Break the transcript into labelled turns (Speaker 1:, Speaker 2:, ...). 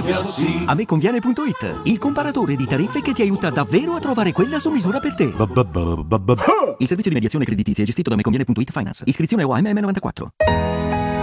Speaker 1: Ameconviene.it, il comparatore di tariffe che ti aiuta davvero a trovare quella su misura per te. Il servizio di mediazione creditizia è gestito da Ameconviene.it Finance. Iscrizione OAMM 94.